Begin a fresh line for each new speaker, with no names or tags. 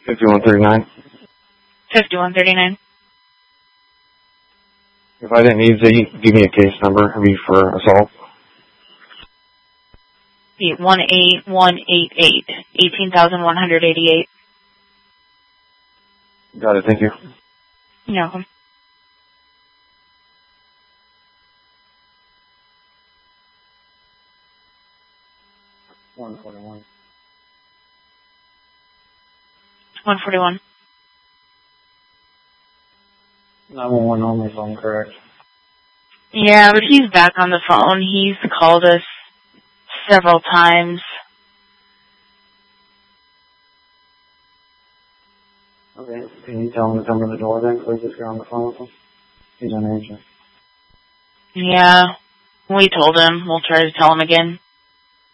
5139.
5139.
If I didn't need to, give me a case number. It'd be for assault.
18188. 18,188.
Got it, thank you.
You're welcome.
$141.
141.
911 only phone, correct?
Yeah, but he's back on the phone. He's called us several times.
Okay, can you tell him to come to the door then, please, if you're on the phone with him? He's an agent.
Yeah, we told him. We'll try to tell him again.